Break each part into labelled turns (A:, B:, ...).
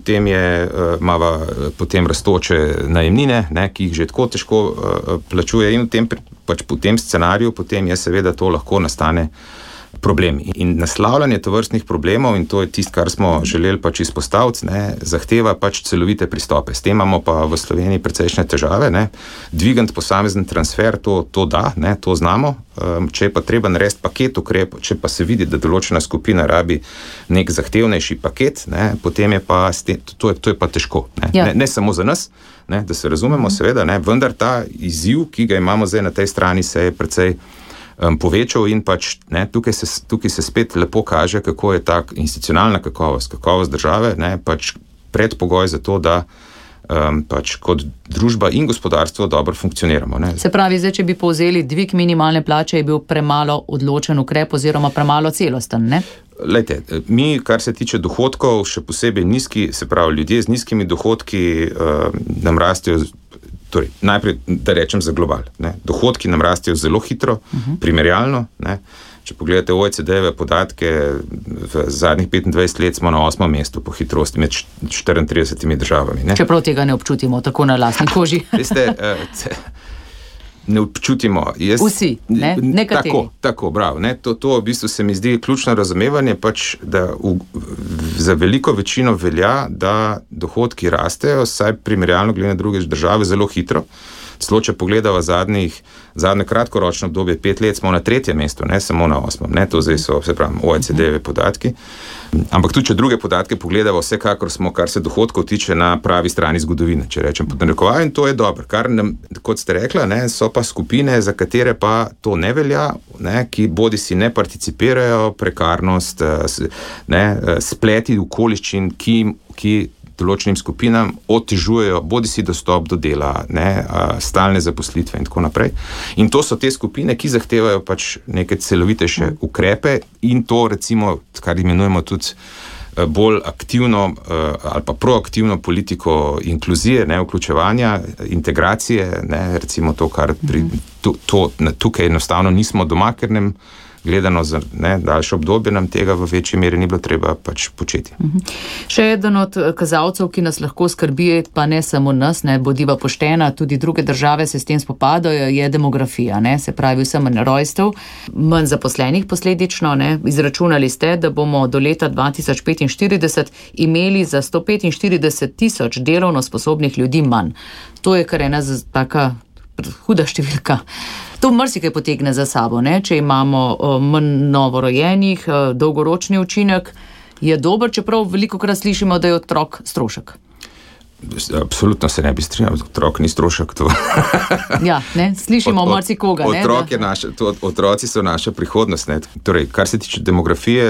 A: potem potem rastoče najemnine, ne, ki jih že tako težko plačuje in v tem scenariju potem je seveda to lahko nastane problem. In naslavljanje tovrstnih problemov, in to je tisto, kar smo želeli pač izpostaviti, ne, zahteva pač celovite pristope. S tem imamo pa v Sloveniji precejšnje težave, ne. Dvigant posamezen transfer, to da, ne, to znamo. Če je pa treba narediti paket ukrepov, če pa se vidi, da določena skupina rabi nek zahtevnejši paket, ne, potem je pa to je pa težko. Ne, ja. ne samo za nas, ne, da se razumemo, seveda, ne, vendar ta izziv, ki ga imamo zdaj na tej strani, se je precej povečal in pač ne, tukaj se spet lepo kaže, kako je ta institucionalna kakovost države, ne, pač predpogoj za to, da pač kot družba in gospodarstvo dobro funkcioniramo. Ne.
B: Se pravi, zdaj, če bi povzeli dvig minimalne plače, je bil premalo odločen ukrep oziroma premalo celosten, ne?
A: Lejte, mi, kar se tiče dohodkov, še posebej nizki, se pravi, ljudje z nizkimi dohodki nam rastejo. Torej, najprej, da rečem za global. Ne. Dohodki nam rastejo zelo hitro, primerjalno. Ne. Če pogledate OECD-ve podatke, v zadnjih 25 let smo na 8. mestu po hitrosti med 34 državami. Ne.
B: Čeprav tega ne občutimo tako na lastni koži.
A: Veste, ne občutimo.
B: Vsi, ne? Nekateri.
A: Tako, bravo. Ne. To v bistvu se mi zdi ključno razumevanje, pač, da za veliko večino velja, da dohodki rastejo, saj primerjalno glede na druge države zelo hitro. Celo, če pogledava zadnje kratkoročno obdobje, 5 let, smo na 3. mestu, ne samo na 8. Ne, to zdaj so, se pravi, OECD-ve podatki. Ampak tudi, če druge podatke pogledava, vsekakor smo, kar se dohodkov tiče, na pravi strani zgodovine, če rečem pod narekovajem, in to je dobro. Kar nam, kot ste rekla, ne, so pa skupine, za katere pa to ne velja, ne, ki bodisi ne participirajo, prekarnost, ne, spleti okoliščin, ki določenim skupinam otežujejo bodisi dostop do dela, ne, stalne zaposlitve in tako naprej. In to so te skupine, ki zahtevajo pač neke celovitejše ukrepe in to recimo, kar imenujemo tudi bolj aktivno ali pa proaktivno politiko inkluzije, ne, vključevanja, integracije, ne, recimo to, kar tukaj enostavno nismo doma, ker nam gledano za daljše obdobje nam tega v večji meri ni bilo treba pač početi.
B: Še eden od kazalcev, ki nas lahko skrbi, pa ne samo nas, ne, bodiva poštena, tudi druge države se s tem spopadajo, je demografija, ne, se pravi vse manj rojstev, manj zaposlenih posledično, ne, izračunali ste, da bomo do leta 2045 imeli za 145,000 delovno sposobnih ljudi manj. To je kar ena taka huda številka. To marsikaj potegne za sabo, ne? Če imamo manj novorojenih, dolgoročni učinek je dober, čeprav velikokrat slišimo, da je otrok strošek.
A: Absolutno se ne bi strinjal, otrok ni strošek. To.
B: Ja, ne, slišimo marsikoga.
A: Otroci so naša prihodnost. Ne? Torej, kar se tiče demografije,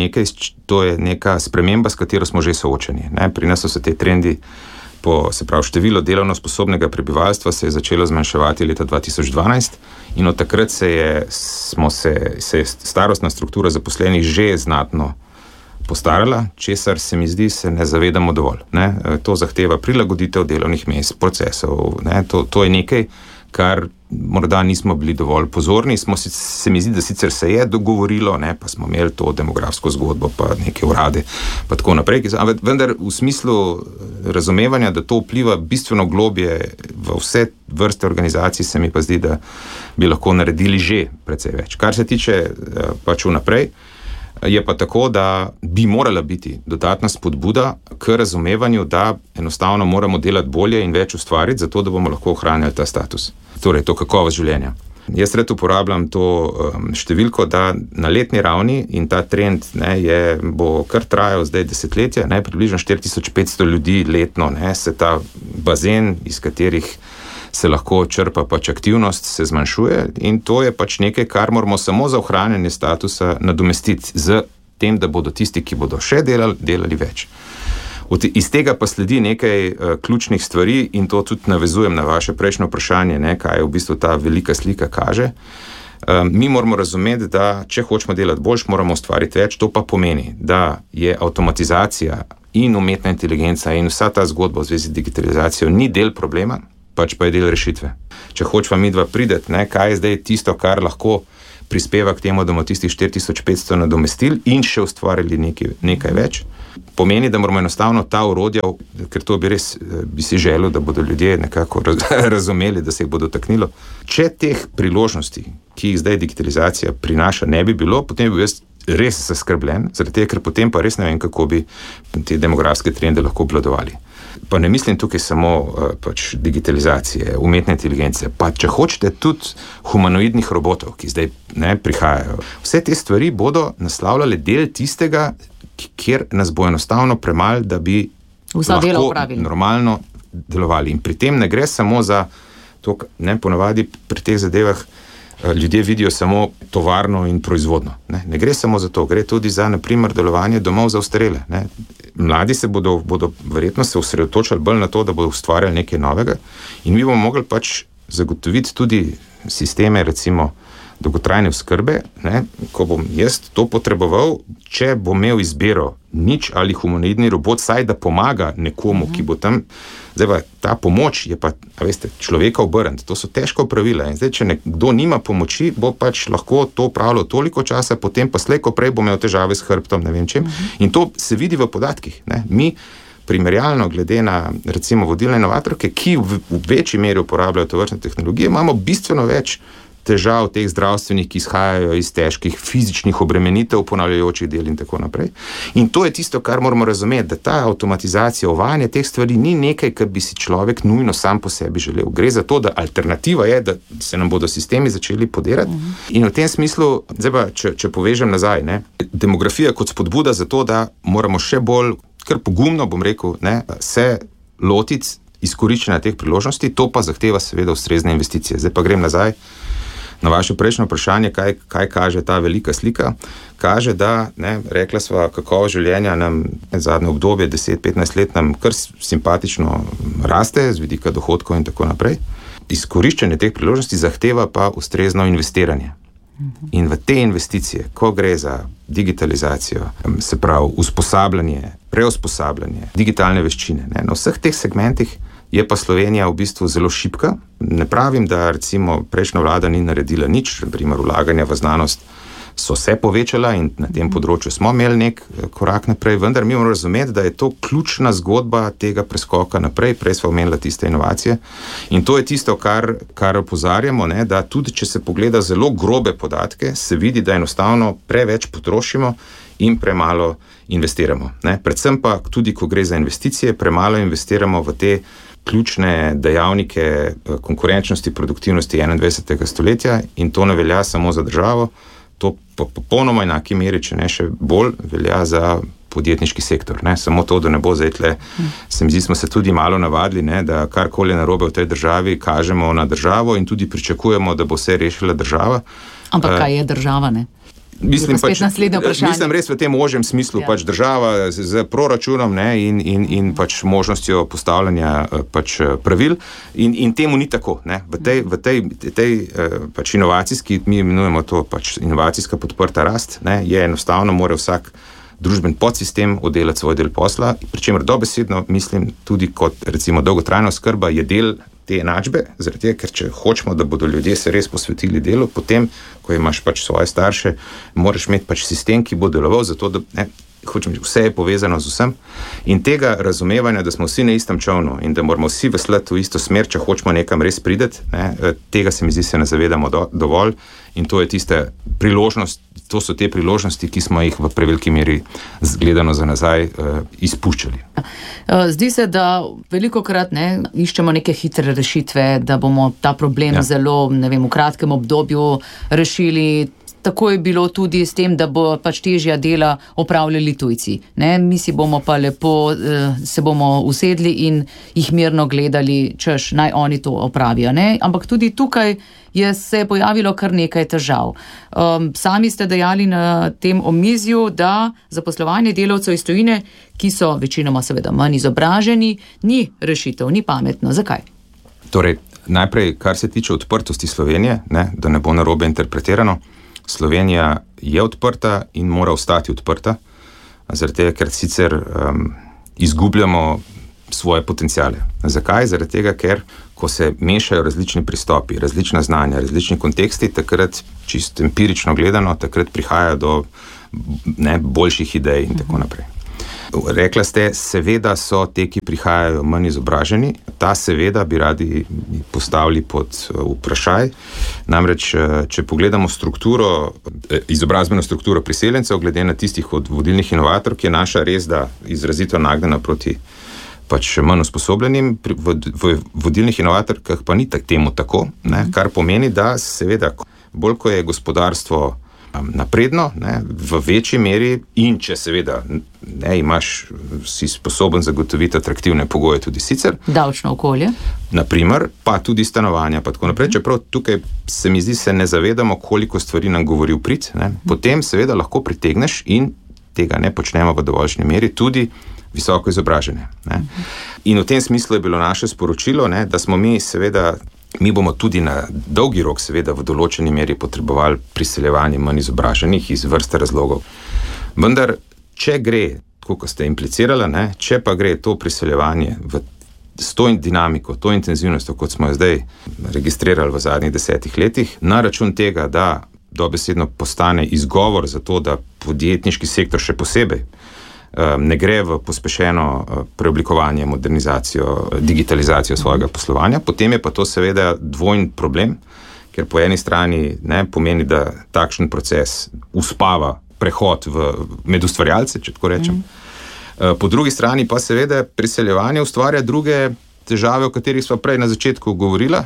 A: to je neka sprememba, s katero smo že soočeni. Ne? Pri nas so se te trendi se pravi, število delovno sposobnega prebivalstva se je začelo zmanjševati leta 2012 in od takrat se je starostna struktura zaposlenih že znatno postarala, česar se mi zdi, se ne zavedamo dovolj. Ne? To zahteva prilagoditev delovnih mest, procesov. Ne? To je nekaj, kar morda nismo bili dovolj pozorni. Se mi zdi, da sicer se je dogovorilo, ne? Pa smo imeli to demografsko zgodbo, pa neke urade, pa tako naprej. Vendar v smislu razumevanja, da to vpliva bistveno globje v vse vrste organizacij, se mi pa zdi, da bi lahko naredili že precej več. Kar se tiče pač vnaprej, je pa tako, da bi morala biti dodatna spodbuda k razumevanju, da enostavno moramo delati bolje in več ustvariti, zato da bomo lahko ohranjali ta status. Torej, to kakovost življenja. Jaz rad uporabljam to številko, da na letni ravni in ta trend bo kar trajal zdaj desetletja, približno 4500 ljudi letno, se ta bazen, iz katerih se lahko črpa pač aktivnost, se zmanjšuje in to je pač nekaj, kar moramo samo za ohranjanje statusa nadomestiti z tem, da bodo tisti, ki bodo še delali več. Iz tega pa sledi nekaj ključnih stvari in to tudi navezujem na vaše prejšnje vprašanje, kaj v bistvu ta velika slika kaže. Mi moramo razumeti, da če hočemo delati boljš, moramo ustvariti več, to pa pomeni, da je avtomatizacija in umetna inteligenca in vsa ta zgodba v zvezi z digitalizacijo ni del problema, pač pa je del rešitve. Če hočemo midva prideti, kaj je zdaj tisto, kar lahko prispeva k temu, da bomo tistih 4500 nadomestili in še ustvarili nekaj več. Pomeni, da moramo enostavno ta orodja, ker to bi si želel, da bodo ljudje nekako razumeli, da se jih bo dotaknilo. Če teh priložnosti, ki jih zdaj digitalizacija prinaša, ne bi bilo, potem bi bil jaz res zaskrbljen, zaradi tega, ker potem pa res ne vem, kako bi te demografske trende lahko obvladovali. Pa ne mislim tukaj samo pač digitalizacije, umetne inteligence, pa če hočete tudi humanoidnih robotov, ki zdaj prihajajo. Vse te stvari bodo naslavljale del tistega, kjer nas bo enostavno premalo, da bi lahko normalno delovali. In pri tem ne gre samo za to, ponavadi pri teh zadevah ljudje vidijo samo tovarno in proizvodno. Ne gre samo za to, gre tudi za, naprimer, delovanje domov za ostarele. Mladi se bodo verjetno se osredotočali bolj na to, da bodo ustvarjali nekaj novega in mi bomo mogli pač zagotoviti tudi sisteme, recimo, dolgotrajne oskrbe, ko bom jaz to potreboval, če bom imel izbiro nič ali humanoidni robot, saj da pomaga nekomu, ki bo tam. Zdaj pa ta pomoč je pa, človeka obrniti. To so težko pravila. In zdaj, če nekdo nima pomoči, bo pač lahko to upravljal toliko časa, potem pa slej, ko prej bo imel težave s hrbtom, ne vem čem. In to se vidi v podatkih. Mi primerjalno glede na, recimo, vodilne inovatorke, ki v večji meri uporabljajo tovrstne tehnologije, imamo bistveno več težav teh zdravstvenih, ki izhajajo iz težkih fizičnih obremenitev, ponavljajočih del in tako naprej. In to je tisto, kar moramo razumeti, da ta avtomatizacija, uvajanje teh stvari ni nekaj, kar bi si človek nujno sam po sebi želel. Gre za to, da alternativa je, da se nam bodo sistemi začeli podirati. In v tem smislu, zdaj pa, če povežem nazaj, demografija kot spodbuda za to, da moramo še bolj, kar pogumno, bom rekel, se lotiti izkoriščenja teh priložnosti, to pa zahteva seveda ustrezne investicije. Zdaj pa grem nazaj na vaše prejšnje vprašanje, kaj kaže ta velika slika. Kaže, da, rekla sva, kakovost življenja nam zadnje obdobje, 10-15 let, nam kar simpatično raste z vidika dohodkov in tako naprej. Izkoriščenje teh priložnosti zahteva pa ustrezno investiranje. In v te investicije, ko gre za digitalizacijo, se pravi usposabljanje, preusposabljanje, digitalne veščine, na vseh teh segmentih je pa Slovenija v bistvu zelo šibka. Ne pravim, da recimo prejšnja vlada ni naredila nič, primer vlaganja v znanost so se povečala in na tem področju smo imeli nek korak naprej, vendar mi moramo razumeti, da je to ključna zgodba tega preskoka naprej, prej smo omenili tiste inovacije in to je tisto, kar opozarjamo, da tudi če se pogleda zelo grobe podatke, se vidi, da enostavno preveč potrošimo in premalo investiramo. Predvsem pa tudi, ko gre za investicije, premalo investiramo v te ključne dejavnike konkurenčnosti, produktivnosti 21. stoletja in to ne velja samo za državo, to po popolnoma enaki meri, če ne še bolj, velja za podjetniški sektor. Samo to, da ne bo zdaj tle, se mi zdi, smo se tudi malo navadili, da karkoli narobe v tej državi kažemo na državo in tudi pričakujemo, da bo vse rešila država.
B: Ampak kaj je država,
A: Mislim res v tem ožjem smislu, pač država z proračunom in pač možnostjo postavljanja pač pravil in temu ni tako. V tej pač inovacijski, mi imenujemo to pač inovacijska podprta rast, je enostavno mora vsak družben podsistem oddelati svoj del posla, pri čemer dobesedno mislim tudi kot recimo dolgotrajna oskrba je del te enačbe, zaradi tega, ker če hočemo, da bodo ljudje se res posvetili delu, potem, ko imaš pač svoje starše, moraš imeti pač sistem, ki bo deloval, zato da vse je povezano z vsem in tega razumevanja, da smo vsi na istem čovnu in da moramo vsi veslati v isto smer, če hočemo nekam res prideti, tega se mi zdi, se ne zavedamo dovolj in to je tista priložnost, to so te priložnosti, ki smo jih v preveliki meri zgledano za nazaj izpuščali.
B: Zdi se, da velikokrat iščemo neke hitre rešitve, da bomo ta problem zelo, v kratkem obdobju rešili. Tako je bilo tudi s tem, da bo pač težja dela opravljali tujci. Mi si bomo pa lepo, se bomo usedli in jih mirno gledali, češ, naj oni to opravijo. Ampak tudi tukaj se je pojavilo kar nekaj težav. Sami ste dejali na tem omizju, da zaposlovanje delavcev iz tujine, ki so večinoma seveda manj izobraženi, ni rešitev, ni pametno. Zakaj?
A: Torej, najprej, kar se tiče odprtosti Slovenije, da ne bo narobe interpretirano, Slovenija je odprta in mora ostati odprta, zaradi tega, ker sicer izgubljamo svoje potenciale. Zakaj? Zaradi tega, ker ko se mešajo različni pristopi, različna znanja, različni konteksti, takrat čisto empirično gledano, takrat prihaja do boljših idej in tako naprej. Rekla ste, seveda so te, ki prihajajo manj izobraženi, ta seveda bi radi postavili pod vprašaj. Namreč, če pogledamo izobrazbeno strukturo priseljencev, glede na tistih od vodilnih inovatork, je naša res da izrazito nagnjena proti pač manj usposobljenim, v vodilnih inovatorkah pa ni temu tako, kar pomeni, da seveda bolj ko je gospodarstvo napredno, v večji meri in če seveda si sposoben zagotoviti atraktivne pogoje tudi sicer.
B: Davčno okolje.
A: Naprimer, pa tudi stanovanja, pa tako naprej. Čeprav tukaj se mi zdi, se ne zavedamo, koliko stvari nam govori v prid. Potem seveda lahko pritegneš in tega ne počnemo v dovoljšnji meri tudi visoko izobražene. In v tem smislu je bilo naše sporočilo, da smo mi bomo tudi na dolgi rok seveda v določeni meri potrebovali priseljevanje manj izobraženih iz vrste razlogov. Vendar, če gre, tako kot ste implicirali, če pa gre to priseljevanje s to dinamiko, to intenzivnostjo, kot smo jo zdaj registrirali v zadnjih 10 letih, na račun tega, da dobesedno postane izgovor za to, da podjetniški sektor še posebej ne gre v pospešeno preoblikovanje, modernizacijo, digitalizacijo svojega poslovanja, potem je pa to seveda dvojni problem, ker po eni strani pomeni, da takšen proces uspava prehod med ustvarjalce, če tako rečem. Po drugi strani pa seveda priseljevanje ustvarja druge težave, o katerih smo prej na začetku govorila.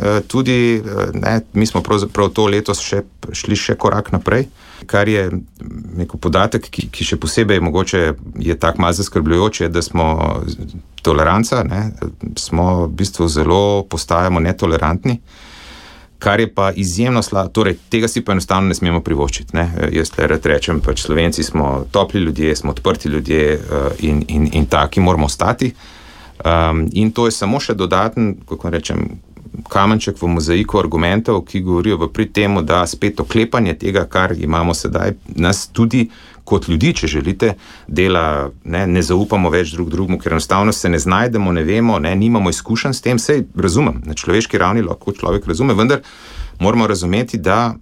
A: Mi smo pravzaprav to letos šli še korak naprej, kar je neko podatek, ki še posebej mogoče je tak malo zaskrbljujoč, da smo toleranca, smo v bistvu postajamo netolerantni, kar je pa izjemno slabo, torej tega si pa enostavno ne smemo privoščiti. Jaz rad rečem, pač Slovenci smo topli ljudje, smo odprti ljudje in taki moramo ostati. In to je samo še dodaten, kako rečem, kamenček v mozaiku argumentov, ki govorijo v prid temu, da spet oklepanje tega, kar imamo sedaj, nas tudi kot ljudi, če želite, dela, ne zaupamo več drugemu, ker enostavno se ne znajdemo, ne vemo, nimamo izkušenj s tem, sej razumem, na človeški ravni lahko človek razume, vendar moramo razumeti, da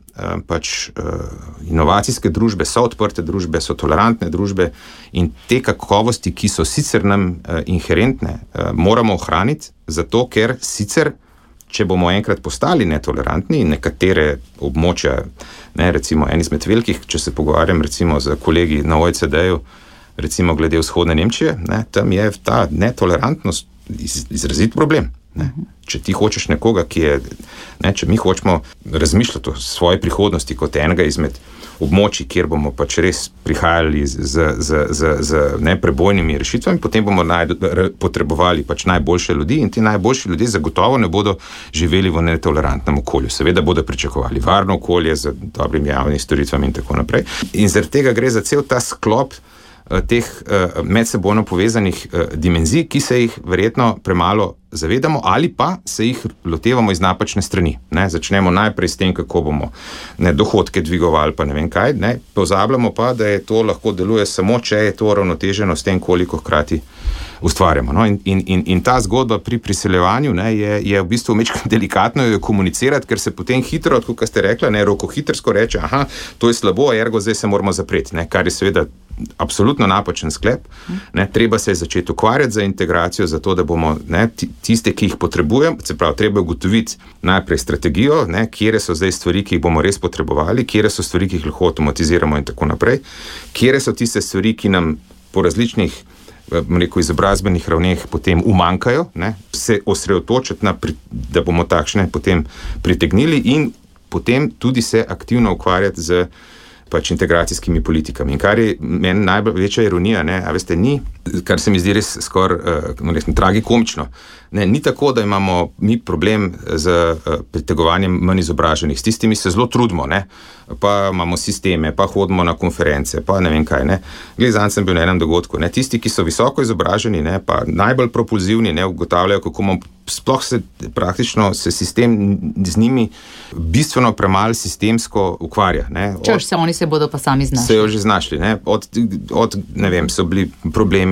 A: inovacijske družbe so odprte družbe, so tolerantne družbe in te kakovosti, ki so sicer nam inherentne, moramo ohraniti, zato ker sicer, če bomo enkrat postali netolerantni in nekatere območja, recimo en izmed velikih, če se pogovarjam recimo z kolegi na OECD-ju, recimo glede vzhodne Nemčije, tam je ta netolerantnost izrazit problem. Če ti hočeš nekoga, ki je, če mi hočemo razmišljati o svoji prihodnosti kot enega izmed območij, kjer bomo pač res prihajali z prebojnimi rešitvami, potem bomo potrebovali pač najboljše ljudi in ti najboljši ljudje zagotovo ne bodo živeli v netolerantnem okolju. Seveda bodo pričakovali varno okolje z dobrimi javnimi storitvami in tako naprej. In zaradi tega gre za cel ta sklop teh medsebojno povezanih dimenzij, ki se jih verjetno premalo zavedamo ali pa se jih lotevamo iz napačne strani. Začnemo najprej s tem, kako bomo dohodke dvigovali, pa ne vem kaj, pozabljamo pa, da je to lahko deluje samo, če je to ravnoteženo s tem, koliko hkrati ustvarjamo. In ta zgodba pri priseljevanju je v bistvu mečko delikatno jo komunicirati, ker se potem hitro, kot ste rekla, rokohitrsko reče, to je slabo, ergo zdaj se moramo zapreti, kar je seveda absolutno napačen sklep. Treba se je začeti ukvarjati za integracijo, zato da bomo tiste, ki jih potrebujemo, se pravi, treba ugotoviti najprej strategijo, kjere so zdaj stvari, ki jih bomo res potrebovali, kjere so stvari, ki jih lahko avtomatiziramo in tako naprej, kjere so tiste stvari, ki nam po različnih izobrazbenih ravneh potem umanjkajo, se osredotočiti da bomo takšne potem pritegnili in potem tudi se aktivno ukvarjati z integracijskimi politikami. In kar je meni največja ironija, ni, kar se mi zdi res skoraj tragikomično, ni tako, da imamo mi problem z pritegovanjem manj izobraženih. S tistimi se zelo trudimo, pa imamo sisteme, pa hodimo na konference, pa ne vem kaj. Zadnjič sem bil na enem dogodku. Tisti, ki so visoko izobraženi, pa najbolj propulzivni, ugotavljajo, kako sploh praktično se sistem z njimi bistveno premalo sistemsko ukvarja.
B: Oni se bodo pa sami znašli.
A: Se jo že znašli. Ne vem, so bili problemi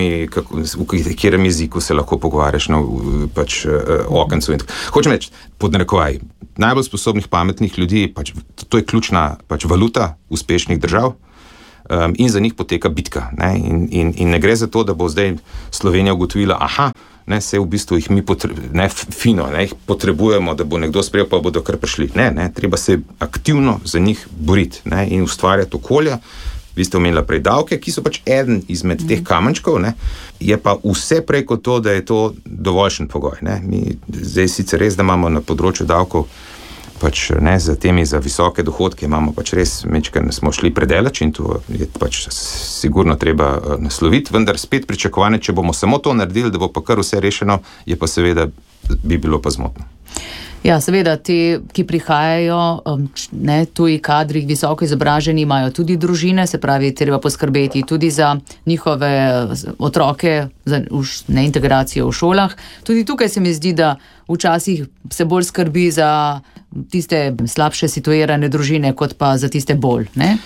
A: v katerem jeziku se lahko pogovarjaš na okencu. Hočem reči, pod narekovaj, najbolj sposobnih, pametnih ljudi, to je ključna valuta uspešnih držav in za njih poteka bitka. Ne? In ne gre za to, da bo zdaj Slovenija ugotovila, se v bistvu jih mi jih potrebujemo, da bo nekdo sprejel, pa bodo kar prišli. Ne, treba se aktivno za njih boriti, ne, in ustvarjati okolja. Vi ste omenila prej davke, ki so eden izmed teh kamenčkov, ne, je pa vse prej kot to, da je to dovoljšen pogoj. Ne. Mi zdaj sicer res, da imamo na področju davkov za visoke dohodke imamo res mečkaj, smo šli predaleč in to je sigurno treba nasloviti, vendar spet pričakovanje, če bomo samo to naredili, da bo pa kar vse rešeno, je pa seveda, bi bilo pa zmotno.
B: Ja, seveda, ti, ki prihajajo, tuji kadri, visoko izobraženi, imajo tudi družine, se pravi, treba poskrbeti tudi za njihove otroke, za integracijo v šolah. Tudi tukaj se mi zdi, da včasih se bolj skrbi za tiste slabše situirane družine, kot pa za tiste bolj, ne?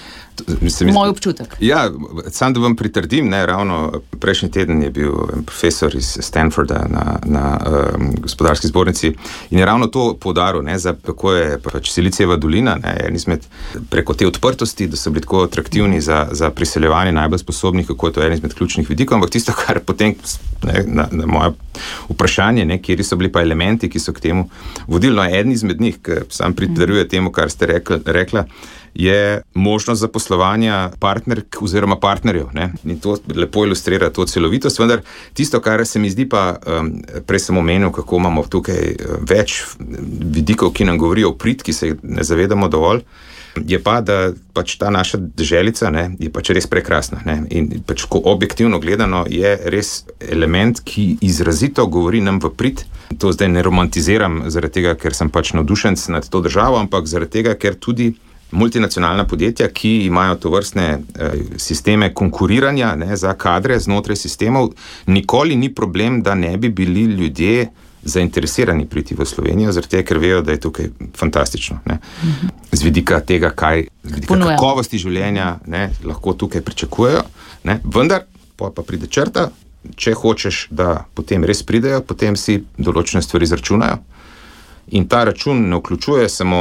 B: Moj občutek.
A: Ja, sam da vam pritrdim, ne, ravno prejšnji teden je bil profesor iz Stanforda na gospodarski zbornici in je ravno to poudaril, ne, za kako je Silicijeva dolina, ne, izmed preko te odprtosti, da so bili tako atraktivni za priseljevanje najbolj sposobnih, kako je to eden izmed ključnih vidikov, ampak tisto, kar potem na moje vprašanje, ne, kjer so bili pa elementi, ki so k temu vodili, eden izmed njih, ki sam pridržuje temu, kar ste rekla, je možnost zaposlovanja partnerk oziroma partnerjev. Ne? In to lepo ilustrira to celovitost, vendar tisto, kar se mi zdi pa, prej sem omenil, kako imamo tukaj več vidikov, ki nam govorijo o prid, ki se ne zavedamo dovolj, je pa, da ta naša deželica, ne, je res prekrasna. Ne? In ko objektivno gledano je res element, ki izrazito govori nam v prid. To zdaj ne romantiziram zaradi tega, ker sem navdušenc nad to državo, ampak zaradi tega, ker tudi multinacionalna podjetja, ki imajo tovrstne sisteme konkuriranja, ne, za kadre znotraj sistemov, nikoli ni problem, da ne bi bili ljudje zainteresirani priti v Slovenijo, zaradi tega, ker vejo, da je tukaj fantastično. Ne. Z vidika tega, kakovosti življenja, ne, lahko tukaj pričakujejo, ne. Vendar pa pride črta, če hočeš, da potem res pridejo, potem si določene stvari izračunajo. In ta račun ne vključuje samo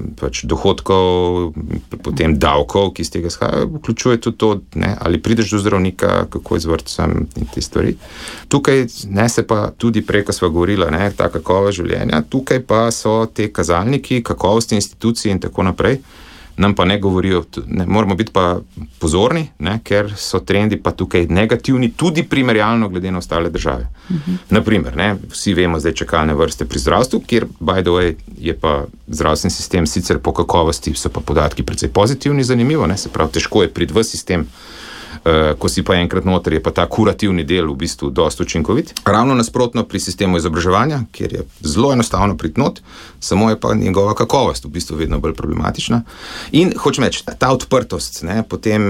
A: dohodkov, potem davkov, ki iz tega izhajajo, vključuje tudi to, ne, ali prideš do zdravnika, kako je z vrtcem in te stvari. Tukaj se pa tudi prej, ko sva govorila, ne, ta kakovost življenja, tukaj pa so te kazalniki, kakovosti institucij in tako naprej, nam pa ne govorijo, ne, moramo biti pa pozorni, ne, ker so trendi pa tukaj negativni, tudi primerjalno glede na ostale države. Naprimer, ne, vsi vemo zdaj čakalne vrste pri zdravstvu, kjer, by the way, je pa zdravstveni sistem sicer po kakovosti, so pa podatki precej pozitivni, zanimivo, ne, se pravi, težko je priti v sistem, ko si pa enkrat noter, je pa ta kurativni del v bistvu dosti učinkovit. Ravno nasprotno pri sistemu izobraževanja, kjer je zelo enostavno priti not, samo je pa njegova kakovost v bistvu vedno bolj problematična. In hočem reči, ta odprtost, ne, potem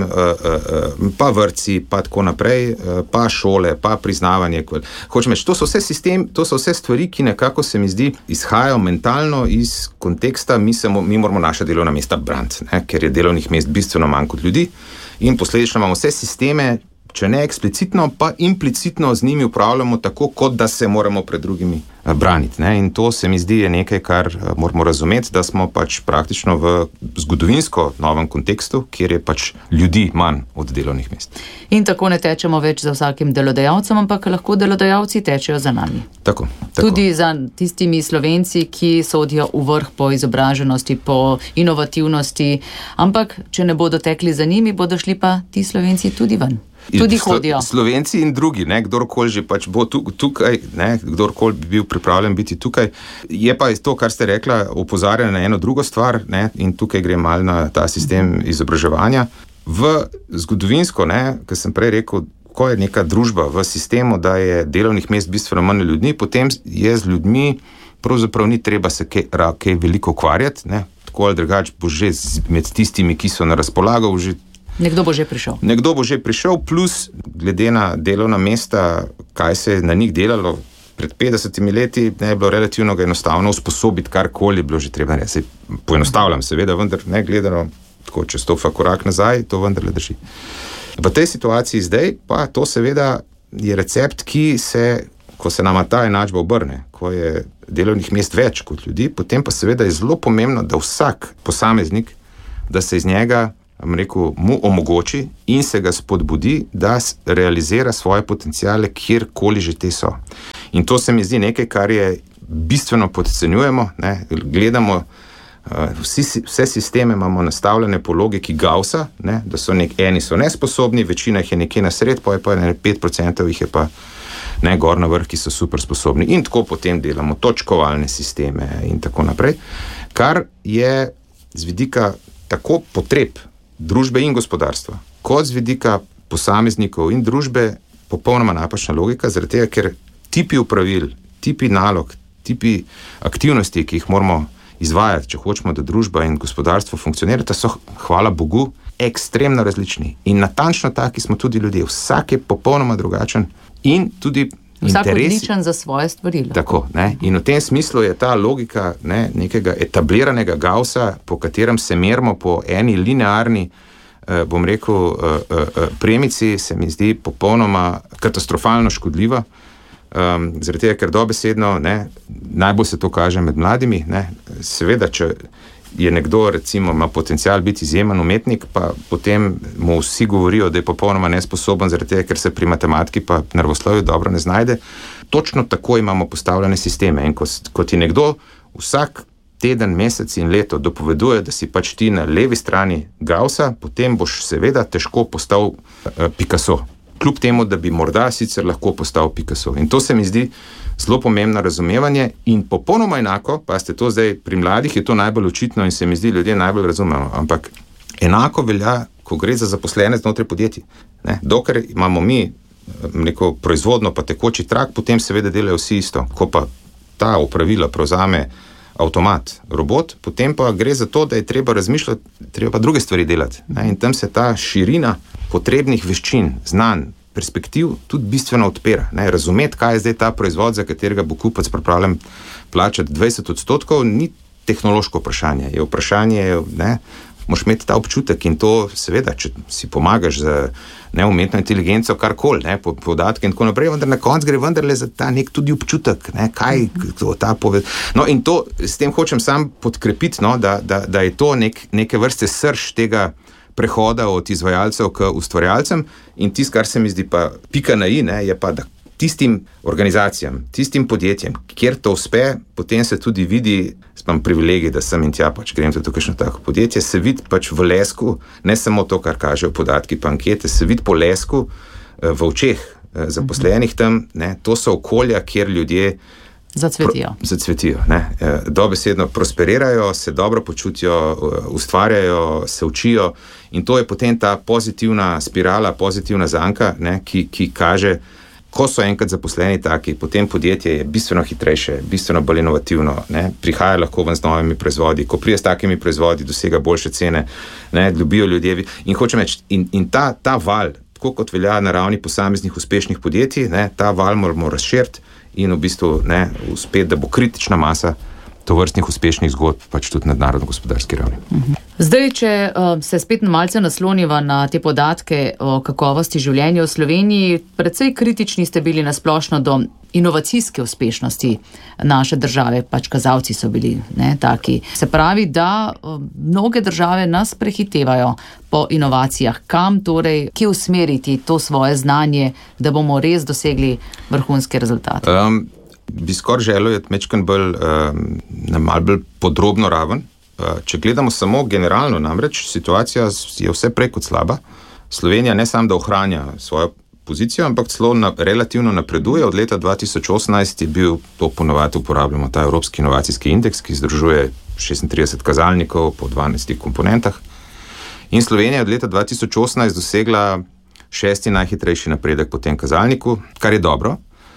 A: pa vrtci, pa tako naprej, pa šole, pa priznavanje. Hočem reči, to so vse stvari, ki nekako se mi zdi izhajajo mentalno iz konteksta, mi moramo naša delovna mesta braniti, ne, ker je delovnih mest bistveno manj kot ljudi. In posledično imamo vse sisteme, če ne eksplicitno, pa implicitno z njimi upravljamo tako, kot da se moramo pred drugimi braniti. Ne? In to se mi zdi je nekaj, kar moramo razumeti, da smo praktično v zgodovinsko novem kontekstu, kjer je ljudi manj od delovnih mest.
B: In tako ne tečemo več za vsakim delodajalcem, ampak lahko delodajalci tečejo za nami.
A: Tako.
B: Tudi za tistimi Slovenci, ki sodijo v vrh po izobraženosti, po inovativnosti, ampak če ne bodo tekli za njimi, bodo šli pa ti Slovenci tudi ven. Tudi hodijo.
A: Slovenci in drugi, ne, kdorkoli že bo tukaj, ne, kdorkoli bi bil pripravljen biti tukaj. Je pa to, kar ste rekla, opozarjanje na eno drugo stvar, ne, in tukaj gre malo na ta sistem izobraževanja. V zgodovinsko, ne, ker sem prej rekel, ko je neka družba v sistemu, da je delovnih mest bistveno manj ljudmi, potem je z ljudmi pravzaprav ni treba se kaj veliko ukvarjati, ne, tako ali drugače bo že med tistimi, ki so na razpolago, že
B: Nekdo bo že prišel.
A: Plus glede na delovna mesta, kaj se je na njih delalo pred 50 leti, ne je bilo relativno enostavno usposobiti karkoli, bilo že treba reči. Poenostavljam seveda, vendar ne gledano, tako če stofa korak nazaj, to vendarle drži. V tej situaciji zdaj pa to seveda je recept, ki se, ko se nama ta enačba obrne, ko je delovnih mest več kot ljudi, potem pa seveda je zelo pomembno, da vsak posameznik, da se iz njega, mu omogoči in se ga spodbudi, da realizira svoje potencijale, kjerkoli že te so. In to se mi zdi nekaj, kar je bistveno podcenjujemo, ne? Gledamo, vse sisteme imamo nastavljene po logiki Gaussa, ne? Da so eni so nesposobni, večina jih je nekje na sred, pa je 5% jih je pa gor na vrh, ki so super sposobni. In tako potem delamo točkovalne sisteme in tako naprej, kar je z vidika tako potreb družbe in gospodarstva, kot z vidika posameznikov in družbe popolnoma napačna logika, zaradi tega, ker tipi upravil, tipi nalog, tipi aktivnosti, ki jih moramo izvajati, če hočemo, da družba in gospodarstvo funkcionirata, so, hvala Bogu, ekstremno različni. In natančno taki smo tudi ljudje. Vsak je popolnoma drugačen in tudi
B: vsak odličen za svoje stvari.
A: Tako, ne? In v tem smislu je ta logika nekega etabliranega Gaussa, po katerem se merimo po eni linearni, bom rekel, premici, se mi zdi popolnoma katastrofalno škodljiva. Zaradi tega, ker dobesedno, najbolj se to kaže med mladimi, seveda, če je nekdo, recimo, ima potencial biti izjemen umetnik, pa potem mu vsi govorijo, da je popolnoma nesposoben, zaradi tega, ker se pri matematiki pa naravoslovju dobro ne znajde. Točno tako imamo postavljene sisteme. In ko ti nekdo vsak teden, mesec in leto dopoveduje, da si pač ti na levi strani Gaussa, potem boš seveda težko postal Picasso. Kljub temu, da bi morda sicer lahko postal Picasso. In to se mi zdi zelo pomembno razumevanje in popolnoma enako, pa ste to zdaj, pri mladih je to najbolj očitno in se mi zdi ljudje najbolj razumemo, ampak enako velja, ko gre za zaposlene znotraj podjetij. Dokler imamo mi neko proizvodno pa tekoči trak, potem seveda delajo vsi isto. Ko pa ta opravila prevzame avtomat, robot, potem pa gre za to, da je treba razmišljati, treba pa druge stvari delati. In tam se ta širina potrebnih veščin, znanj, perspektiv tudi bistveno odpira. Razumeti, kaj je zdaj ta proizvod, za katerega bo kupec pripravljen plačati 20%, ni tehnološko vprašanje. Je vprašanje, moraš imeti ta občutek in to seveda, če si pomagaš za umetno inteligenco, karkoli, podatke in tako naprej, vendar na koncu gre vendarle za ta nek tudi občutek, kaj ta pove. No in to, s tem hočem sam podkrepiti, da je to neke vrste srž tega prehoda od izvajalcev k ustvarjalcem in tisto, kar se mi zdi pa pika na i, je pa, da tistim organizacijam, tistim podjetjem, kjer to uspe, potem se tudi vidi, imam privilegij, da sem in tja pač grem tudi kakšno tako podjetje, se vidi pač v lesku, ne samo to, kar kažejo podatki pa ankete, se vidi po lesku v očeh zaposlenih tam, to so okolja, kjer ljudje Zacvetijo. Dobesedno prosperirajo, se dobro počutijo, ustvarjajo, se učijo in to je potem ta pozitivna spirala, pozitivna zanka, ki kaže, ko so enkrat zaposleni taki, potem podjetje je bistveno hitrejše, bistveno bolj inovativno, prihaja lahko ven z novimi proizvodi, ko prije s takimi proizvodi dosega boljše cene, ljubijo ljudje in hočem reči, in ta val, tako kot velja na ravni posameznih uspešnih podjetij, ta val moramo razširiti in v bistvu uspeti, da bo kritična masa tovrstnih uspešnih zgodb pač tudi na narodno-gospodarski ravni.
B: Zdaj, če se spet malce nasloniva na te podatke o kakovosti življenja v Sloveniji, precej kritični ste bili na splošno do inovacijske uspešnosti naše države, pač kazalci so bili taki. Se pravi, da mnoge države nas prehitevajo po inovacijah. Kam torej, kje usmeriti to svoje znanje, da bomo res dosegli vrhunske rezultate?
A: Bi skoraj želel je mečkan bolj na malo bolj podrobno raven. Če gledamo samo generalno, namreč situacija je vse prej kot slaba. Slovenija ne samo, da ohranja svojo pozicijo, ampak celo relativno napreduje. Od leta 2018 je bil, to ponovadi uporabljamo, ta Evropski inovacijski indeks, ki združuje 36 kazalnikov po 12 komponentah. In Slovenija je od leta 2018 dosegla 6. najhitrejši napredek po tem kazalniku, kar je dobro.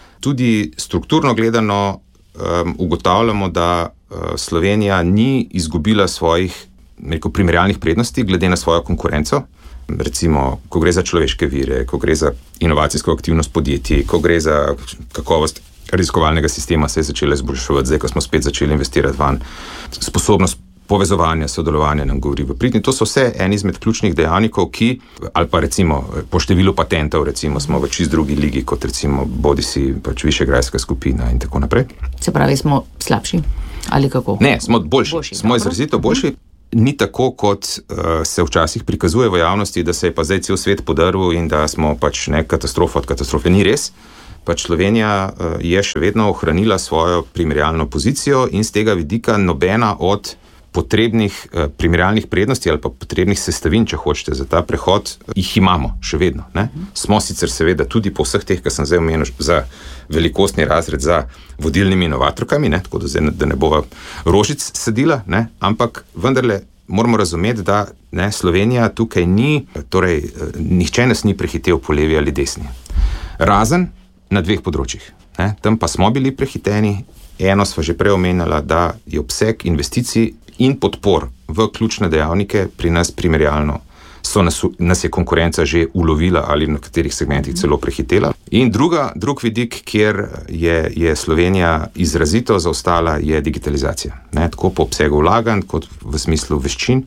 A: Tudi strukturno gledano ugotavljamo, da Slovenija ni izgubila svojih primerjalnih prednosti glede na svojo konkurenco. Recimo, ko gre za človeške vire, ko gre za inovacijsko aktivnost podjetij, ko gre za kakovost raziskovalnega sistema, se je začela izboljševati, zdaj, ko smo spet začeli investirati van. Sposobnost povezovanja, sodelovanja nam govori v prid. In to so vse en izmed ključnih dejavnikov, ki, ali pa recimo po številu patentov, recimo smo v čist drugi ligi, kot recimo bodisi pač Višegrajska skupina in tako naprej.
B: Se pravi, smo slabši ali kako?
A: Ne, smo boljši. Smo izrazito boljši. Ni tako, kot se včasih prikazuje v javnosti, da se je pa zdaj cel svet podaril in da smo pač katastrofa od katastrofe. Ni res. Pač Slovenija je še vedno ohranila svojo primerjalno pozicijo in z tega vidika nobena od potrebnih primerjalnih prednosti ali pa potrebnih sestavin, če hočete, za ta prehod, jih imamo še vedno. Ne? Smo sicer seveda tudi po vseh teh, kar sem zdaj omenil, za velikostni razred za vodilnimi inovatorkami, ne? Tako da ne bova rožic sadila, ne? Ampak vendarle moramo razumeti, da ne, Slovenija tukaj ni, torej nihče nas ni prehitel po levi ali desni. Razen na dveh področjih. Ne? Tam pa smo bili prehiteni. Eno sva že prej omenjala, da je obseg investicij in podpor v ključne dejavnike pri nas primerjalno. Nas je konkurenca že ulovila ali na katerih segmentih celo prehitela. In drug vidik, kjer je Slovenija izrazito zaostala, je digitalizacija. Ne? Tako po obsegu vlaganj, kot v smislu veščin.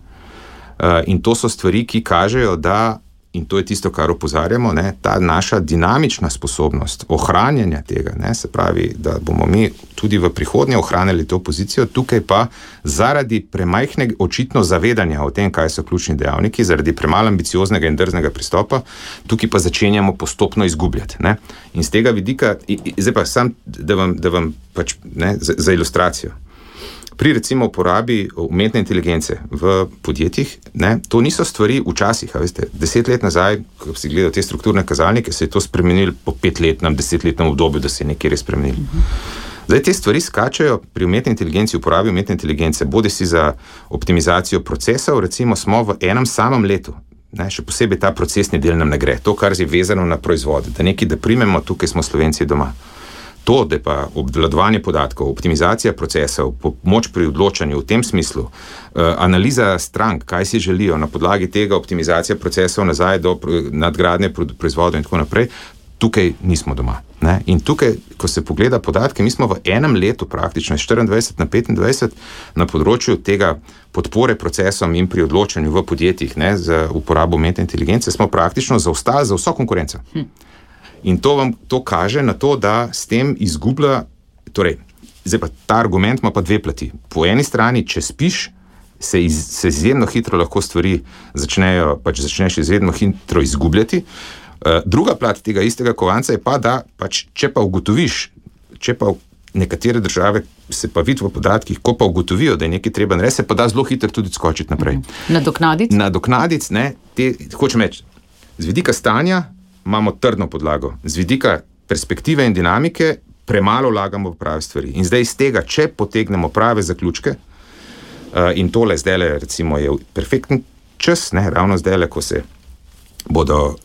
A: In to so stvari, ki kažejo, da, in to je tisto, kar opozarjamo, ne, ta naša dinamična sposobnost ohranjanja tega, ne, se pravi, da bomo mi tudi v prihodnje ohranili to pozicijo, tukaj pa zaradi premajhnega očitno zavedanja o tem, kaj so ključni dejavniki, zaradi premalo ambicioznega in drznega pristopa, tukaj pa začenjamo postopno izgubljati. Ne. In z tega vidika, zdaj pa sam, da vam pač, ne, za ilustracijo. Pri recimo uporabi umetne inteligence v podjetjih, ne, to niso stvari včasih, veste, 10 let nazaj, ko si gledal te strukturne kazalnike, se je to spremenilo po 5-letnem, 10-letnem obdobju, da se je nekaj res spremenilo. Zdaj te stvari skačajo pri umetni inteligenci, uporabi umetne inteligence, bodi si za optimizacijo procesov, recimo smo v enem samem letu, ne, še posebej ta procesni del nam ne gre, to, kar je vezano na proizvode, da nekaj, da primemo, tukaj smo Slovenci doma. To, da pa obvladovanje podatkov, optimizacija procesov, pomoč pri odločanju v tem smislu, analiza strank, kaj si želijo, na podlagi tega optimizacija procesov nazaj do nadgradnje proizvodov in tako naprej, tukaj nismo doma. Ne? In tukaj, ko se pogleda podatke, mi smo v enem letu praktično, 24 na 25, na področju tega podpore procesom in pri odločanju v podjetjih, ne, za uporabo umetne inteligence, smo praktično zaostali za vso konkurenco. In to kaže na to, da s tem izgublja, torej, zdaj pa ta argument ima pa dve plati. Po eni strani, če spiš, se izjemno hitro lahko stvari začneš izjemno hitro izgubljati. Druga plat tega istega kovanca je pa, da pač, če pa ugotoviš, če pa nekatere države se pa vidi v podatkih, ko pa ugotovijo, da je nekaj treba narediti, se pa da zelo hitro tudi skočiti naprej. Nadoknadic, ne, hočem reči, z vidika stanja imamo trdno podlago. Z vidika perspektive in dinamike premalo vlagamo v prave stvari. In zdaj iz tega, če potegnemo prave zaključke, in tole zdajle recimo je perfekten čas, ne, ravno zdajle, ko se bodo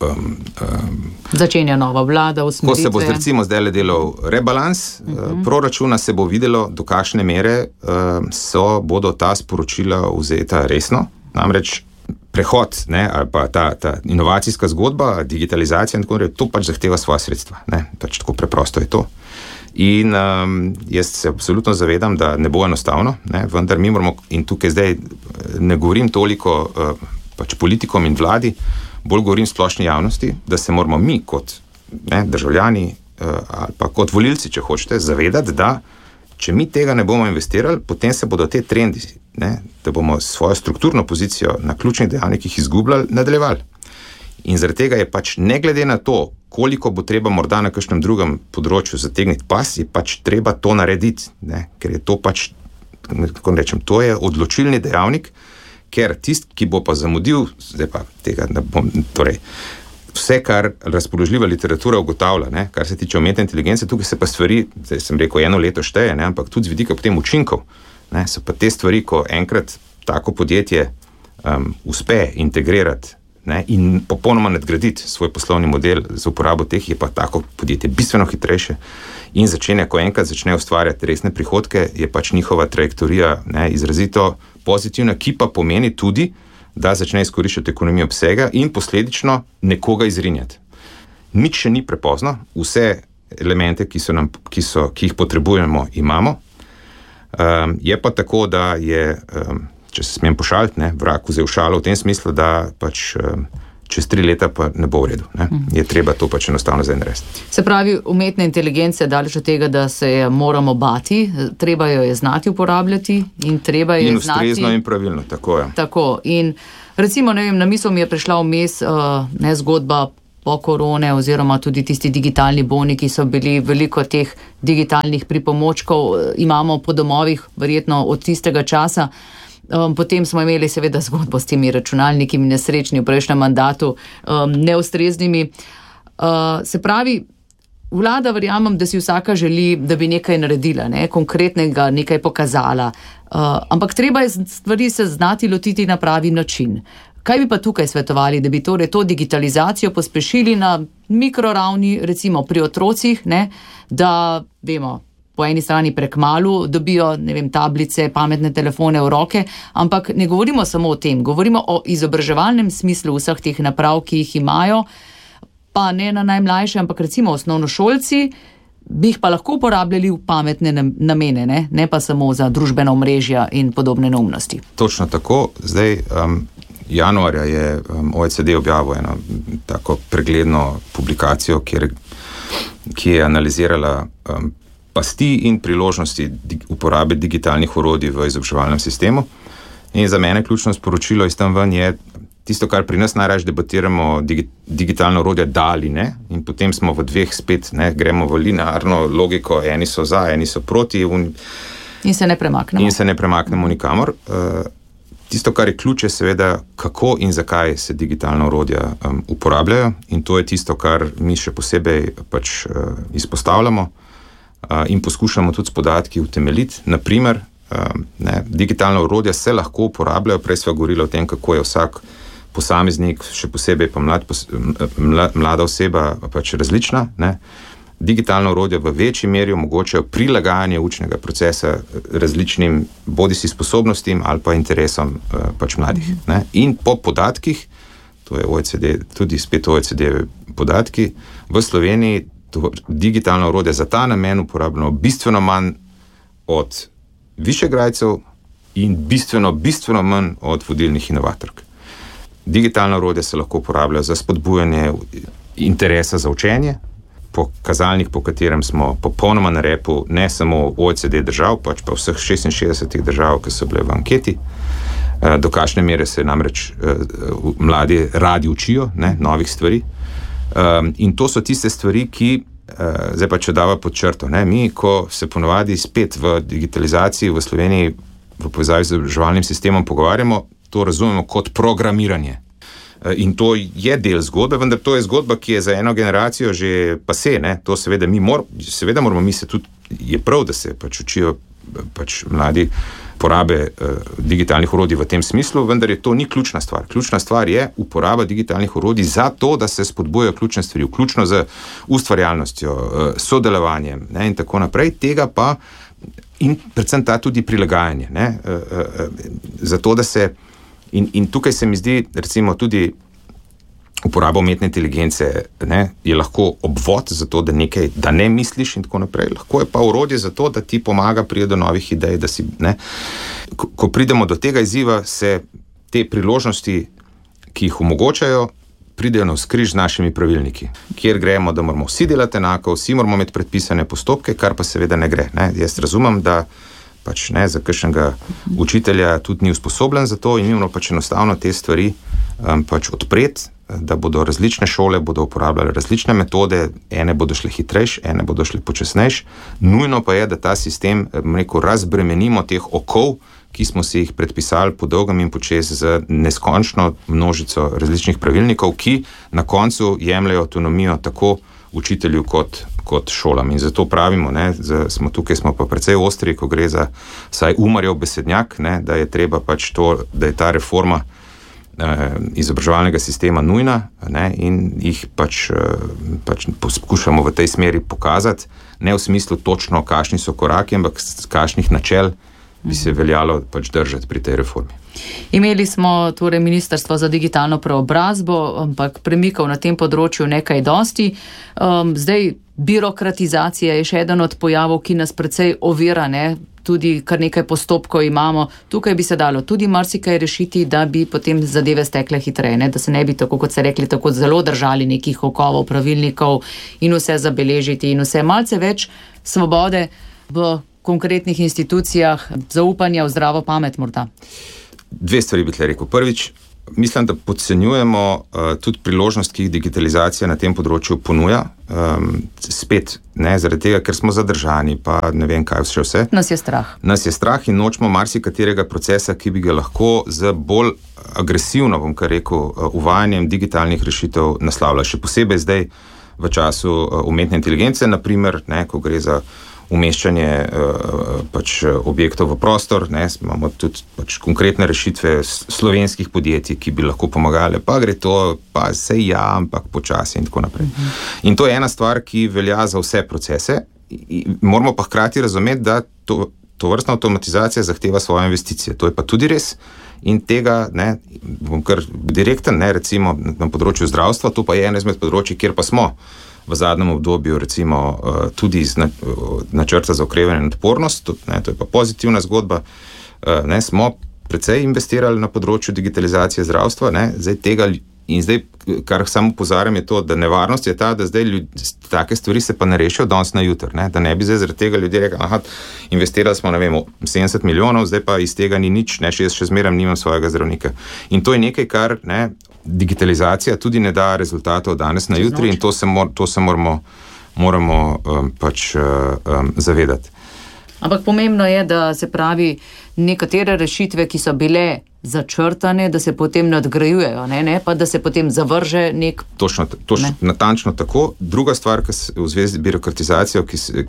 B: začenja nova vlada, usmeritve.
A: Ko se bo recimo zdajle delal rebalans proračuna, se bo videlo, do kakšne mere bodo ta sporočila vzeta resno. Namreč prehod, ne, ali pa ta inovacijska zgodba, digitalizacija in tako naprej, to pač zahteva svoja sredstva. Ne, pač tako preprosto je to. In jaz se absolutno zavedam, da ne bo enostavno, ne, vendar mi moramo, in tukaj zdaj ne govorim toliko pač politikom in vladi, bolj govorim splošni javnosti, da se moramo mi kot državljani ali pa kot volilci, če hočete, zavedati, da če mi tega ne bomo investirali, potem se bodo te trendi, ne, da bomo svojo strukturno pozicijo na ključnih dejavnikih izgubljali, nadaljevali. In zaradi tega je pač ne glede na to, koliko bo treba morda na kakšnem drugem področju zategniti pas, je pač treba to narediti, ne, ker je to pač, kako rečem, to je odločilni dejavnik, ker tisti, ki bo pa zamudil, zdaj pa tega ne bom, torej, vse, kar razpoložljiva literatura ugotavlja, ne, kar se tiče umetne inteligence, tukaj se pa stvari, zdaj sem rekel, 1 leto šteje, ne, ampak tudi z vidika potem učinkov, ne, so pa te stvari, ko enkrat tako podjetje uspe integrirati, ne, in popolnoma nadgraditi svoj poslovni model za uporabo teh, je pa tako podjetje bistveno hitrejše in ko enkrat začne ustvarjati resne prihodke, je pač njihova trajektorija, ne, izrazito pozitivna, ki pa pomeni tudi, da začne izkoriščati ekonomijo obsega in posledično nekoga izrinjati. Nič še ni prepozno, vse elemente, ki jih potrebujemo, imamo. Je pa tako, da je če se smem pošaliti, vrag vzel šalo v tem smislu, da pač čez 3 leta pa ne bo v redu. Je treba to pač enostavno zdaj narediti.
B: Se pravi, umetna inteligenca je daleč od tega, da se je moramo bati, treba jo je znati uporabljati in treba je
A: in ustrezno in pravilno, tako je.
B: Tako, in recimo, ne vem, na misel mi je prišla vmes zgodba po korone oziroma tudi tisti digitalni boni, ki so bili veliko teh digitalnih pripomočkov, imamo po domovih verjetno od tistega časa. Potem smo imeli seveda zgodbo s temi računalniki nesrečni v prejšnjem mandatu, neustreznimi. Se pravi, vlada verjamem, da si vsaka želi, da bi nekaj naredila, konkretnega, nekaj pokazala, ampak treba je stvari se znati lotiti na pravi način. Kaj bi pa tukaj svetovali, da bi torej to digitalizacijo pospešili na mikroravni, recimo pri otrocih, da vemo, po eni strani prekmalu dobijo, tablice, pametne telefone v roke, ampak ne govorimo samo o tem, govorimo o izobraževalnem smislu vseh teh naprav, ki jih imajo, pa ne na najmlajše, ampak recimo osnovnošolci bi jih pa lahko uporabljali v pametne namene, ne pa samo za družbena omrežja in podobne neumnosti.
A: Točno tako. Zdaj, januarja je OECD objavil eno tako pregledno publikacijo, ki je analizirala pasti in priložnosti uporabe digitalnih orodij v izobraževalnem sistemu. In za mene ključno sporočilo iz tam ven je tisto, kar pri nas najraje debatiramo, digitalno orodje da ali ne, in potem smo v dveh spet, gremo v linearno logiko, eni so za, eni so proti.
B: In se ne premaknemo.
A: In se ne premaknemo nikamor. Tisto, kar je ključ, je seveda, kako in zakaj se digitalna orodja uporabljajo, in to je tisto, kar mi še posebej pač izpostavljamo in poskušamo tudi s podatki utemeljiti. Naprimer, digitalna orodja se lahko uporabljajo, prej sva govorila o tem, kako je vsak posameznik, še posebej pa mlada oseba pač različna. Digitalna orodja v večji meri omogočajo prilagajanje učnega procesa različnim bodisi sposobnostim ali pa interesom pač mladih. In po podatkih, to je OECD, tudi spet OECD podatki, v Sloveniji digitalna orodja za ta namen uporabljamo bistveno manj od višegrajcev in bistveno manj od vodilnih inovatork. Digitalna orodja se lahko uporabljajo za spodbujanje interesa za učenje, po kazalnik, po katerem smo popolnoma na repu ne samo OECD držav, pač pa vseh 66 držav, ki so bile v anketi, do kakšne mere se namreč mladi radi učijo novih stvari. In to so tiste stvari, ki zdaj pa če dava pod črto. Mi, ko se ponovadi spet v digitalizaciji v Sloveniji v povezavi z izobraževalnim sistemom pogovarjamo, to razumemo kot programiranje. In to je del zgodbe, vendar to je zgodba, ki je za eno generacijo že pase. To seveda moramo mi se tudi, je prav, da se pač učijo pač mladi porabe digitalnih orodij v tem smislu, vendar je to ni ključna stvar. Ključna stvar je uporaba digitalnih orodij za to, da se spodbujajo ključne stvari, vključno z ustvarjalnostjo, sodelovanjem in tako naprej. Tega pa in predvsem ta tudi prilagajanje. Zato, da se in tukaj se mi zdi, recimo tudi uporaba umetne inteligence je lahko obvod za to, da ne misliš in tako naprej. Lahko je pa orodje za to, da ti pomaga priti do novih idej, da si, Ko pridemo do tega izziva, se te priložnosti, ki jih omogočajo, pridejo navzkriž z našimi pravilniki, kjer gremo, da moramo vsi delati enako, vsi moramo imeti predpisane postopke, kar pa seveda ne gre. Jaz razumem, da pač za kakšnega učitelja tudi ni usposobljen za to in mi moramo pač enostavno te stvari pač odpreti, da bodo različne šole bodo uporabljale različne metode, ene bodo šle hitrejš, ene bodo šle počasnejš. Nujno pa je, da ta sistem razbremenimo teh okov, ki smo si jih predpisali po dolgem in počez z neskončno množico različnih pravilnikov, ki na koncu jemljajo avtonomijo tako učitelju kot šolam. In zato pravimo, smo pa precej ostri, ko gre za vsaj Umarjev besednjak, da je treba pač to, da je ta reforma izobraževalnega sistema nujna in jih pač poskušamo v tej smeri pokazati, ne v smislu točno, kakšni so koraki, ampak kakšnih načel bi se veljalo pač držati pri tej reformi.
B: Imeli smo torej Ministrstvo za digitalno preobrazbo, ampak premikov na tem področju nekaj dosti. Zdaj, birokratizacija je še eden od pojavov, ki nas precej ovira, tudi kar nekaj postopkov imamo. Tukaj bi se dalo tudi marsikaj rešiti, da bi potem zadeve stekle hitreje, ne? Da se ne bi, tako kot ste rekli, tako zelo držali nekih okovov, pravilnikov in vse zabeležiti in vse malce več svobode v konkretnih institucijah, zaupanja v zdravo pamet morda.
A: Dve stvari bi tle rekel. Prvič, mislim, da podcenjujemo tudi priložnost, ki jih digitalizacija na tem področju ponuja. Spet, ne, zaradi tega, ker smo zadržani, pa ne vem kaj vse.
B: Nas je strah.
A: Nas je strah in nočemo marsikaterega procesa, ki bi ga lahko z bolj agresivno, bom kar rekel, uvajanjem digitalnih rešitev naslavljali. Še posebej zdaj v času umetne inteligence, naprimer, ne, ko gre za umeščanje objektov v prostor, ne, imamo tudi konkretne rešitve slovenskih podjetij, ki bi lahko pomagali, pa gre to, pa se ampak počasi in tako naprej. In to je ena stvar, ki velja za vse procese. Moramo pa hkrati razumeti, da tovrstna avtomatizacija zahteva svoje investicije. To je pa tudi res in tega, ne, bom kar direkten, ne, recimo na področju zdravstva, to pa je eno izmed področij, kjer pa smo v zadnjem obdobju, recimo, tudi iz načrta za okrevanje in odpornost, to je pa pozitivna zgodba, ne, smo precej investirali na področju digitalizacije zdravstva, ne, zdaj, kar samo opozarjam, je to, da nevarnost je ta, da zdaj take stvari se pa ne rešijo danes na jutri, ne, da ne bi zdaj zaradi tega ljudje rekli, investirali smo, ne vem, 70 milijonov, zdaj pa iz tega ni nič, ne, še zmeraj nimam svojega zdravnika. In to je nekaj, kar, ne, digitalizacija tudi ne da rezultatov danes na jutri in to se moramo zavedati.
B: Ampak pomembno je, da se pravi nekatere rešitve, ki so bile začrtane, da se potem nadgrajujejo, ne pa da se potem zavrže nek...
A: Točno, natančno tako. Druga stvar, v zvezi z birokratizacijo,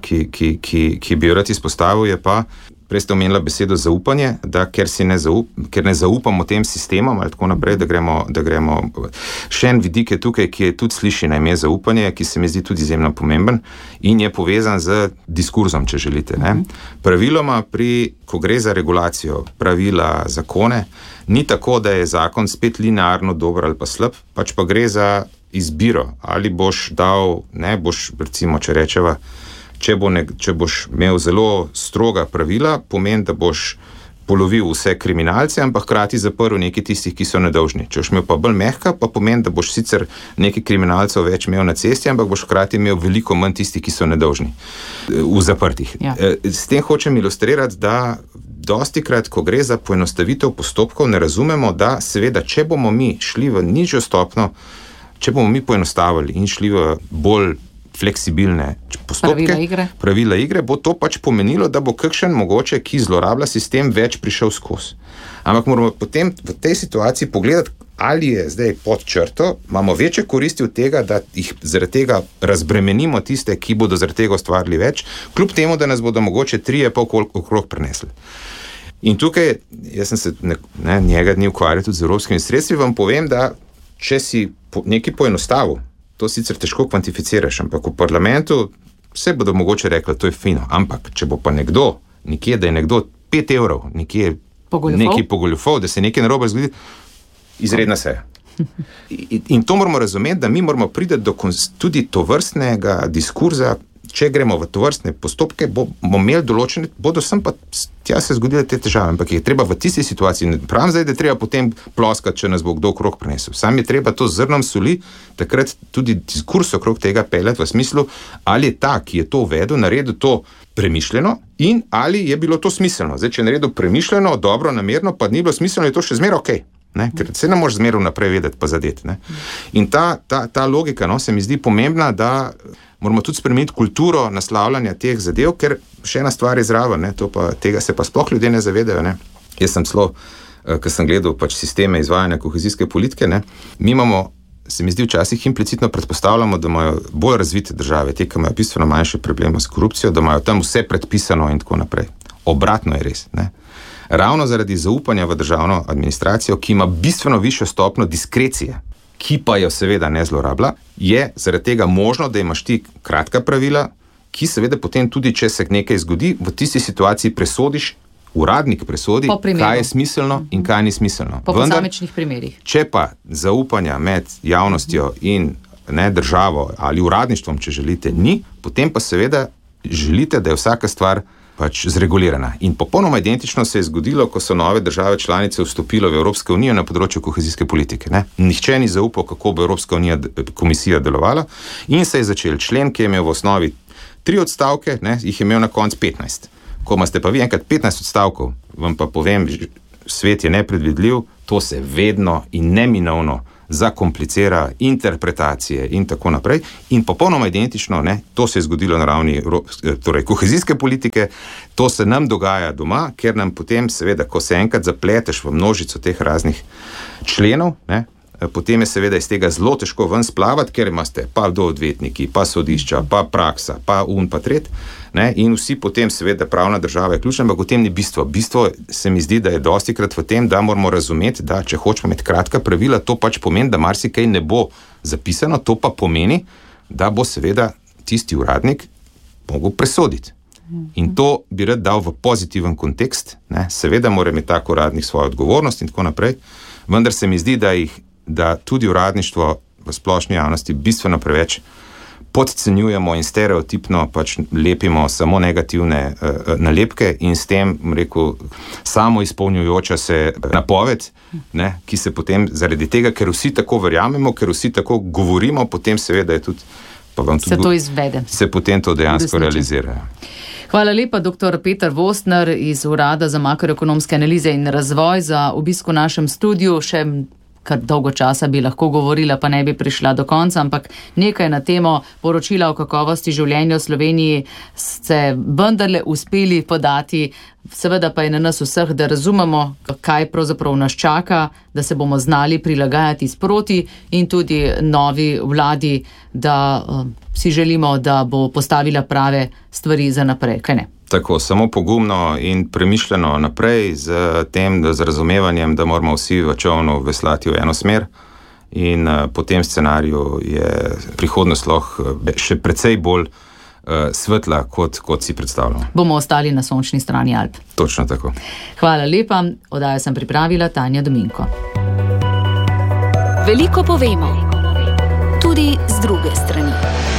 A: ki bi jo rad izpostavil, je pa, prej ste omenila besedo zaupanje, da ker ne zaupamo tem sistemom ali tako naprej, da gremo. Še en vidik je tukaj, ki je tudi sliši na ime zaupanje, ki se mi zdi tudi izjemno pomemben in je povezan z diskurzom, če želite. Ne? Praviloma, ko gre za regulacijo, pravila, zakone, ni tako, da je zakon spet linearno dober ali pa slab, pač pa gre za izbiro. Ali boš dal, ne, boš, recimo, če rečeva, če boš imel zelo stroga pravila, pomeni, da boš polovil vse kriminalce, ampak hkrati zaprl nekaj tistih, ki so nedolžni. Če boš imel pa bolj mehka, pa pomeni, da boš sicer nekaj kriminalcev več imel na cesti, ampak boš hkrati imel veliko manj tistih, ki so nedolžni v zaprtih. Ja. S tem hočem ilustrirati, da dostikrat, ko gre za poenostavitev postopkov, ne razumemo, da seveda, če bomo mi šli v nižjo stopnjo, če bomo mi poenostavili in šli v bolj fleksibilne postopke, pravila igre, bo to pač pomenilo, da bo kakšen mogoče, ki zlorablja sistem, več prišel skozi. Ampak moramo potem v tej situaciji pogledati, ali je zdaj pod črto, imamo večje koristi od tega, da jih zaradi tega razbremenimo tiste, ki bodo zaradi tega ustvarili več, kljub temu, da nas bodo mogoče 3,5 okrog prenesli. In tukaj, jaz sem se njega dni ukvarjal tudi z evropskimi sredstvi, vam povem, da če si nekaj poenostavil, to sicer težko kvantificiraš, ampak v parlamentu vse bodo mogoče rekli, to je fino, ampak če bo pa nekdo, nekje, da je nekdo 5 evrov, nekje nekaj pogoljufal, da se nekaj narobe zgodi, izredna seja. In to moramo razumeti, da mi moramo priti do tudi tovrstnega diskurza, če gremo v tovrstne postopke, bomo imeli določene, bodo sem pa tja se zgodile te težave, ampak je treba v tisti situaciji, pravim zdaj, da je treba potem ploskati, če nas bo kdo okrog prinesel. Sam je treba to zrnom soli, takrat tudi diskurs okrog tega peljati v smislu, ali je ta, ki je to uvedel, naredil to premišljeno in ali je bilo to smiselno. Zdaj, če je naredil premišljeno, dobro, namerno, pa ni bilo smiselno, je to še zmeraj okej. Ne? Ker se ne moreš zmeraj naprej vedeti, pa zadeti. Ne? In ta logika, se mi zdi pomembna, da moramo tudi spremeniti kulturo naslavljanja teh zadev, ker še ena stvar je zraven, tega se pa sploh ljudje ne zavedajo. Ne? Jaz sem celo, ko sem gledal pač sisteme izvajanja kohezijske politike, ne? Mi imamo, se mi zdi včasih implicitno predpostavljamo, da imajo bolj razvite države, te, ki imajo bistveno manjše probleme s korupcijo, da imajo tam vse predpisano in tako naprej. Obratno je res. Ne? Ravno zaradi zaupanja v državno administracijo, ki ima bistveno višjo stopnjo diskrecije, ki pa jo seveda ne zlorablja, je zaradi tega možno, da imaš ti kratka pravila, ki seveda potem tudi, če se nekaj zgodi, v tisti situaciji presodiš, uradnik presodi, kaj je smiselno in kaj ni smiselno.
B: Po posamičnih primerih.
A: Če pa zaupanja med javnostjo in državo ali uradništvom, če želite, ni, potem pa seveda želite, da je vsaka stvar pač zregulirana. In popolnoma identično se je zgodilo, ko so nove države članice vstopile v Evropsko unijo na področju kohezijske politike. Ne? Nihče ni zaupal, kako bo Evropska komisija delovala in se je začel člen, ki je imel v osnovi 3 odstavke, ne, jih je imel na koncu 15. Ko imate pa vi enkrat 15 odstavkov, vam pa povem, svet je nepredvidljiv, to se vedno in neminovno zakomplicira interpretacije in tako naprej. In popolnoma identično, ne, to se je zgodilo na ravni torej kohezijske politike, to se nam dogaja doma, ker nam potem seveda, ko se enkrat zapleteš v množico teh raznih členov, ne, potem je seveda iz tega zelo težko ven splavati, ker imate pa odvetniki, pa sodišča, pa praksa, pa pa tret, ne, in vsi potem seveda pravna država je ključna, ampak v tem ni bistvo. Bistvo se mi zdi, da je dostikrat v tem, da moramo razumeti, da če hočemo imeti kratka pravila, to pač pomeni, da marsikaj ne bo zapisano, to pa pomeni, da bo seveda tisti uradnik mogel presoditi. In to bi rad dal v pozitiven kontekst, ne, seveda mora imeti tak uradnik svojo odgovornost in tako naprej, vendar se mi zdi, da tudi uradništvo v splošni javnosti bistveno preveč podcenjujemo in stereotipno pač lepimo samo negativne nalepke in s tem, rekel, samo izpolnjujoča se napoved, ne, ki se potem zaradi tega, ker vsi tako verjamemo, ker vsi tako govorimo, potem seveda je tudi, pa vam tudi
B: se to izvede.
A: Se potem to dejansko realizira.
B: Hvala lepa, dr. Peter Vostner iz Urada za makroekonomske analize in razvoj za obisk v našem studiu. Še kar dolgo časa bi lahko govorila, pa ne bi prišla do konca, ampak nekaj na temo poročila o kakovosti življenja v Sloveniji ste vendarle uspeli podati. Seveda pa je na nas vseh, da razumemo, kaj pravzaprav nas čaka, da se bomo znali prilagajati sproti in tudi novi vladi, da si želimo, da bo postavila prave stvari za naprej, kaj ne?
A: Tako, samo pogumno in premišljeno naprej z tem, z razumevanjem, da moramo vsi v čovnu veslati v eno smer in po tem scenariju je prihodnost lahko še precej bolj svetla, kot si predstavljamo.
B: Bomo ostali na sončni strani Alp.
A: Točno tako.
B: Hvala lepa. Oddajo sem pripravila Tanja Dominko.
C: Veliko povemo. Tudi z druge strani.